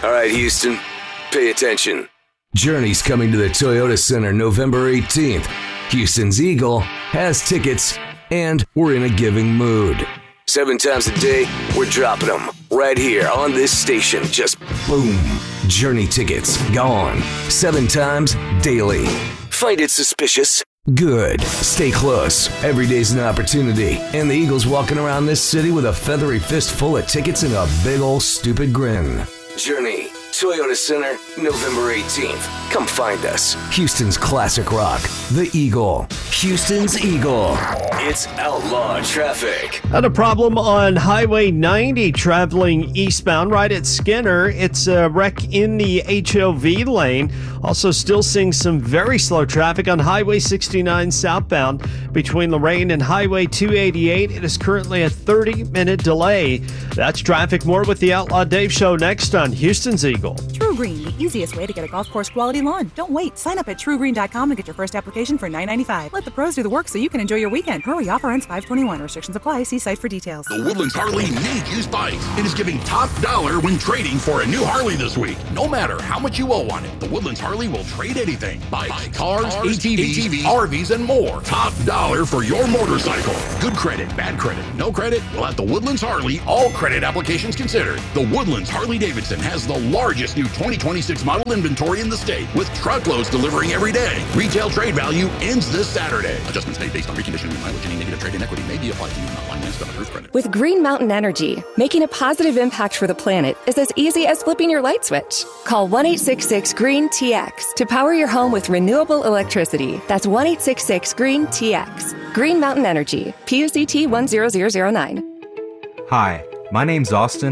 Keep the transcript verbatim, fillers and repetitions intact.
All right, Houston, pay attention. Journey's coming to the Toyota Center November eighteenth. Houston's Eagle has tickets, and we're in a giving mood. Seven times a day, we're dropping them right here on this station. Just boom. Journey tickets gone. Seven times daily. Find it suspicious? Good. Stay close. Every day's an opportunity. And the Eagle's walking around this city with a feathery fist full of tickets and a big ol' stupid grin. Journey, Toyota Center, November eighteenth. Come find us. Houston's classic rock, the Eagle. Houston's Eagle. It's outlaw traffic. Had a problem on Highway ninety traveling eastbound right at Skinner. It's a wreck in the H O V lane. Also still seeing some very slow traffic on Highway sixty-nine southbound between Lorraine and Highway two eighty-eight. It is currently a thirty minute delay. That's traffic more with the Outlaw Dave Show next on Houston's Eagle. True Green, the easiest way to get a golf course quality lawn. Don't wait. Sign up at true green dot com and get your first application for nine ninety-five. Let the pros do the work so you can enjoy your weekend. Hurry, offer ends five twenty-one. Restrictions apply. See site for details. The Woodlands Harley need used bikes. It is giving top dollar when trading for a new Harley this week. No matter how much you owe on it, the Woodlands Harley will trade anything. Bikes, Bikes cars, cars A T Vs, A T Vs, R Vs, and more. Top dollar for your motorcycle. Good credit, bad credit, no credit? Well, at the Woodlands Harley, all credit applications considered. The Woodlands Harley-Davidson has the largest new twenty twenty-six model inventory in the state, with truckloads delivering every day. Retail trade value ends this Saturday. Adjustments made based on reconditioning and mileage. Any negative trade in equity may be applied to you, not financed on approved credit. With Green Mountain Energy, making a positive impact for the planet is as easy as flipping your light switch. Call one eight six six green T X to power your home with renewable electricity. That's one eight six six green T X. Green Mountain Energy, P U C T one zero zero zero nine. Hi, my name's Austin,